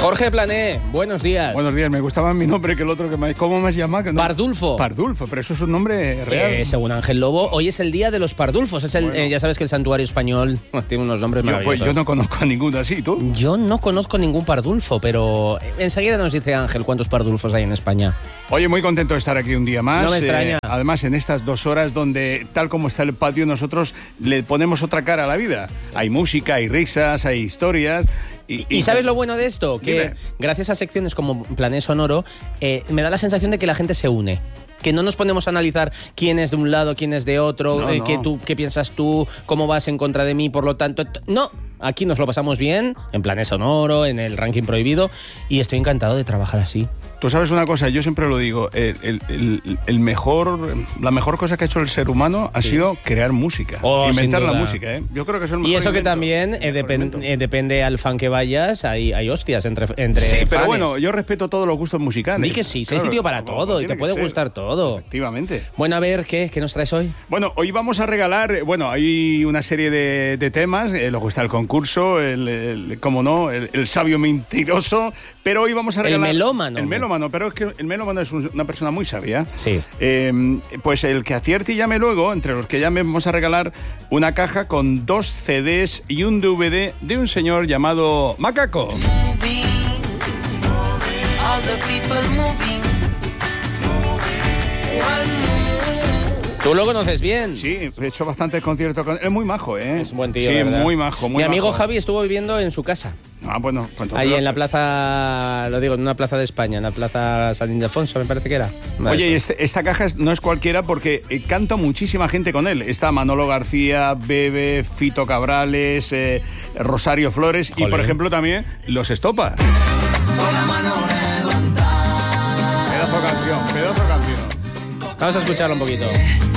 Jorge Plané, buenos días. Buenos días, me gustaba mi nombre que el otro que me... ¿Cómo me has llamado? No. Pardulfo. Pardulfo, pero eso es un nombre real. Según Ángel Lobo, hoy es el día de los pardulfos. Es el, Bueno. Ya sabes que el santuario español tiene unos nombres maravillosos. Yo no conozco a ninguno así, ¿tú? Yo no conozco ningún pardulfo, pero enseguida nos dice Ángel cuántos pardulfos hay en España. Oye, muy contento de estar aquí un día más. No me extraña. Además, en estas 2 horas donde, tal como está el patio, nosotros le ponemos otra cara a la vida. Hay música, hay risas, hay historias. ¿Y sabes lo bueno de esto? Que Dime. gracias a secciones como Plané Sonoro, me da la sensación de que la gente se une. Que no nos ponemos a analizar quién es de un lado, quién es de otro, No. qué piensas tú, cómo vas en contra de mí, por lo tanto... No, aquí nos lo pasamos bien, en Plané Sonoro, en el ranking prohibido, y estoy encantado de trabajar así. Tú sabes una cosa, yo siempre lo digo, la mejor cosa que ha hecho el ser humano ha sido crear música, inventar la música, ¿eh? Yo creo que es el mejor Y eso que invento, también el mejor invento. depende al fan que vayas, hay hostias entre Sí, pero fanes. bueno, yo respeto todos los gustos musicales. Di que sí, hay sitio para todo y te puede gustar todo. Efectivamente. Bueno, a ver, ¿qué nos traes hoy? Bueno, hoy vamos a regalar, hay una serie de temas, luego está el concurso, cómo no, el sabio mentiroso, pero hoy vamos a regalar... El melómano. El melómano, pero es que el melómano es una persona muy sabia. Sí. Pues el que acierte y llame luego, entre los que llamen, vamos a regalar una caja con 2 CDs y un DVD de un señor llamado Macaco. All the people moving. ¿Tú lo conoces bien? Sí, he hecho bastantes conciertos con él. Es muy majo, ¿eh? Es un buen tío, Sí, ¿verdad? muy majo, muy Mi amigo majo. Javi estuvo viviendo en su casa. Ah, bueno, pues Ahí entonces- en la plaza, lo digo, en una plaza de España, en la plaza San Ildefonso, me parece que era. Oye, y esta caja no es cualquiera porque canta muchísima gente con él. Está Manolo García, Bebe, Fito Cabrales, Rosario Flores y, Jolín. por ejemplo, también Los Estopa. Pedazo canción, pedazo canción. Vamos a escucharlo un poquito.